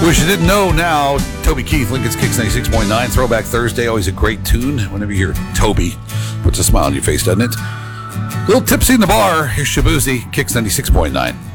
Wish you didn't know now. Toby Keith, Lincoln's Kicks 96.9. Throwback Thursday, always a great tune. Whenever you hear Toby, puts a smile on your face, doesn't it? A little tipsy in the bar. Here's Shabuzi, Kicks 96.9.